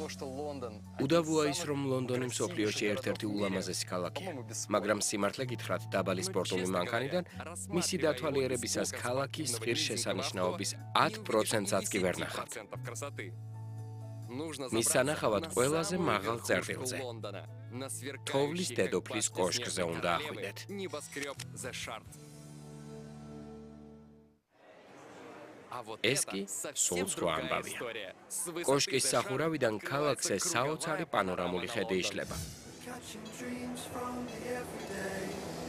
უდავოა ის, რომ ლონდონი მსოფლიოში ერთ-ერთი ულამაზესი ქალაქია, მაგრამ სიმართლე გითხრათ, დაბალი სპორტული მანქანიდან მისი დათვალიერებისას ქალაქის ღირსშესანიშნაობის 10%-საც კი ვერ ნახავთ. მის სანახავად ყველაზე მაღალ წერტილზე. თოვლის დედოფლის კოშკზე უნდა ახვიდეთ. ეს კი სულ სხვა ამბავია. კოშკის სახურავიდან ქალაქზე საოცარი პანორამული ხედი იშლება.